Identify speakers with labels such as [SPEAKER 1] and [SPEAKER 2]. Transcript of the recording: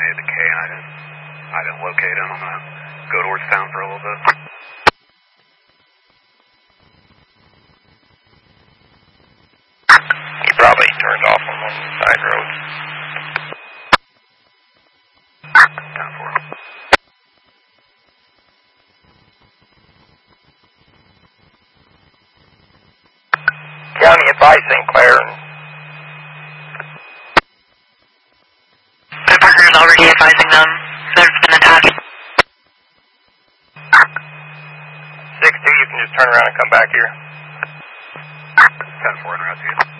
[SPEAKER 1] made the K and I didn't locate him. I'm gonna go towards town for a little bit.
[SPEAKER 2] He probably turned off on one of the side roads.
[SPEAKER 1] 10-4.
[SPEAKER 2] County advised St. Clair.
[SPEAKER 3] My partner is already advising them. There's been attached.
[SPEAKER 2] 6-2, you can just turn around and come back here.
[SPEAKER 1] 10-4 and route to you.